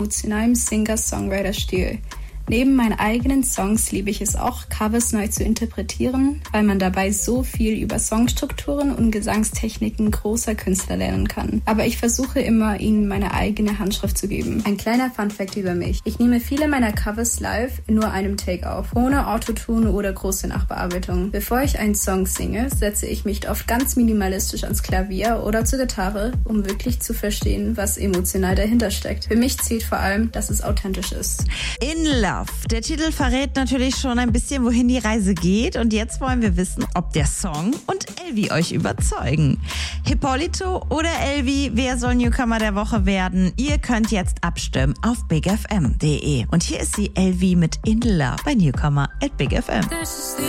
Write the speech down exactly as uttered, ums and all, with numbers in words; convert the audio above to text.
emotionalem Singer-Songwriter-Stil. Neben meinen eigenen Songs liebe ich es auch, Covers neu zu interpretieren, weil man dabei so viel über Songstrukturen und Gesangstechniken großer Künstler lernen kann. Aber ich versuche immer, ihnen meine eigene Handschrift zu geben. Ein kleiner Funfact über mich. Ich nehme viele meiner Covers live in nur einem Take auf, ohne Autotune oder große Nachbearbeitung. Bevor ich einen Song singe, setze ich mich oft ganz minimalistisch ans Klavier oder zur Gitarre, um wirklich zu verstehen, was emotional dahinter steckt. Für mich zählt vor allem, dass es authentisch ist. In Love. Der Titel verrät natürlich schon ein bisschen, wohin die Reise geht. Und jetzt wollen wir wissen, ob der Song und Elvi euch überzeugen. Hippolyto oder Elvi, wer soll Newcomer der Woche werden? Ihr könnt jetzt abstimmen auf big f m punkt d e. Und hier ist sie, Elvi mit In Love bei Newcomer at big f m.